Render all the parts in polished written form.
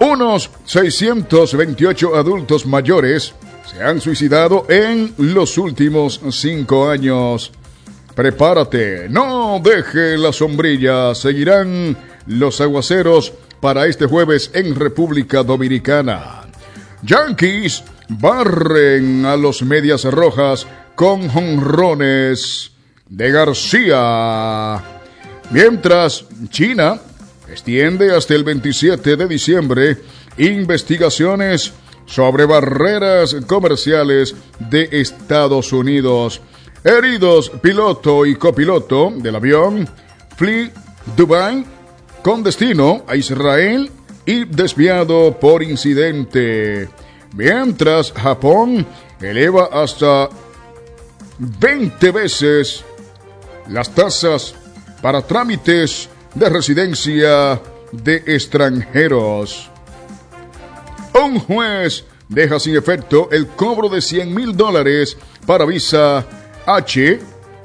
Unos 628 adultos mayores se han suicidado en los últimos 5 años. Prepárate, no deje la sombrilla, seguirán los aguaceros para este jueves en República Dominicana. Yankees barren a los Medias Rojas con jonrones de García. Mientras China extiende hasta el 27 de diciembre investigaciones sobre barreras comerciales de Estados Unidos. Heridos piloto y copiloto del avión Fly Dubai con destino a Israel y desviado por incidente. Mientras Japón eleva hasta 20 veces las tasas para trámites de residencia de extranjeros. Un juez deja sin efecto el cobro de $100,000 para visa H1B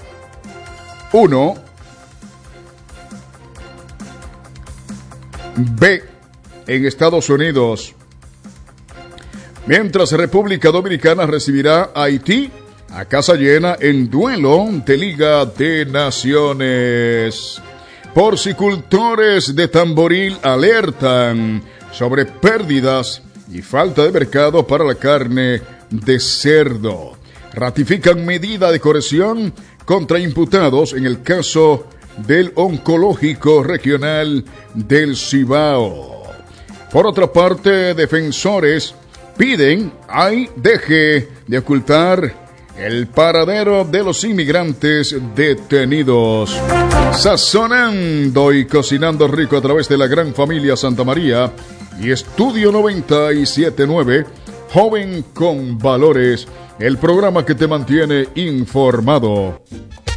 en Estados Unidos. Mientras República Dominicana recibirá a Haití a casa llena en duelo de Liga de Naciones. Porcicultores de Tamboril alertan sobre pérdidas y falta de mercado para la carne de cerdo. Ratifican medida de coerción contra imputados en el caso del Oncológico Regional del Cibao. Por otra parte, defensores piden deje de ocultar el paradero de los inmigrantes detenidos. Sazonando y cocinando rico a través de la gran familia Santa María y Estudio 97.9, Joven con Valores, el programa que te mantiene informado.